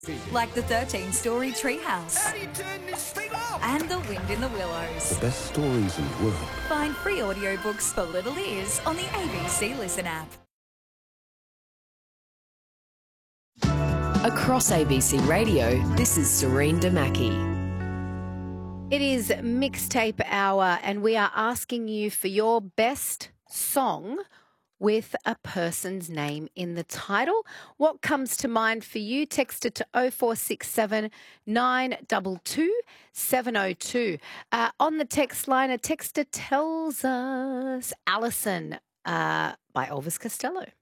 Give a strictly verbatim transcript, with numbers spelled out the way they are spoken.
Like the thirteen-story treehouse. How do you turn this thing off? And the wind in the willows. The best stories in the world. Find free audiobooks for little ears on the A B C Listen app. Across A B C Radio, this is Serene Damaki. It is Mixtape Hour, and we are asking you for your best song with a person's name in the title. What comes to mind for you? Text it to oh four six seven, nine two two, seven oh two. Uh, on the text line, a texter tells us Alison uh, by Elvis Costello.